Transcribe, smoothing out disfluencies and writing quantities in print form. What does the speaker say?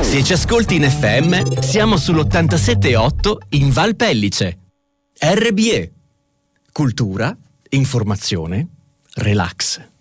Se ci ascolti in FM, siamo sull'87.8 in Val Pellice. RBE. Cultura, informazione, relax.